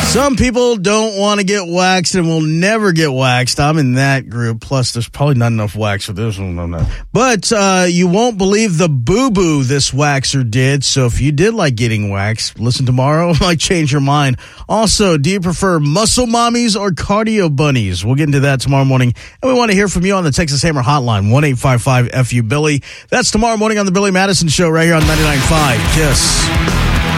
Some people don't want to get waxed and will never get waxed. I'm in that group. Plus, there's probably not enough wax for this one. But you won't believe the boo-boo this waxer did. So if you did like getting waxed, listen tomorrow. It might change your mind. Also, do you prefer muscle mommies or cardio bunnies? We'll get into that tomorrow morning. And we want to hear from you on the Texas Hammer Hotline, 1-855-FU-BILLY. That's tomorrow morning on the Billy Madison Show right here on 99.5 KISS.